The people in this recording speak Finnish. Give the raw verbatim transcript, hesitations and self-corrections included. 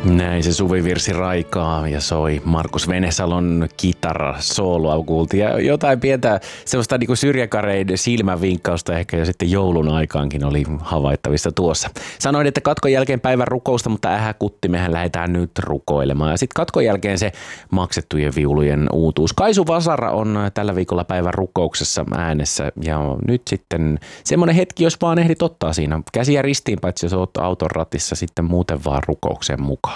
Näin se suvivirsi raikaa ja soi Markus Venesalon kitara sooloa kuultiin ja jotain pientä sellaista niin kuin syrjäkareiden silmänvinkkausta ehkä jo sitten joulun aikaankin oli havaittavissa tuossa. Sanoin, että katkon jälkeen päivän rukousta, mutta ähä kutti, mehän lähdetään nyt rukoilemaan ja sitten katkon jälkeen se maksettujen viulujen uutuus. Kaisu Vasara on tällä viikolla päivän rukouksessa äänessä ja nyt sitten semmoinen hetki, jos vaan ehdit ottaa siinä käsiä ristiin, paitsi jos oot auton ratissa sitten muuten vaan rukoukseen mukaan.